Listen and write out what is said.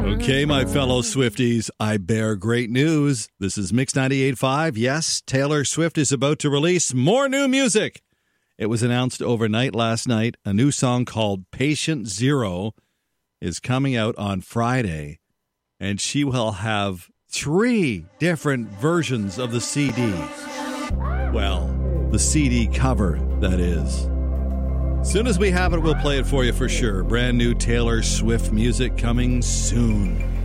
Okay, my fellow Swifties, I bear great news. This is Mix 98.5. Yes, Taylor Swift is about to release more new music. It was announced overnight last night. A new song called Patient Zero is coming out on Friday, and she will have 3 different versions of the CD. Well, the CD cover, that is. As soon as we have it, we'll play it for you for sure. Brand new Taylor Swift music coming soon.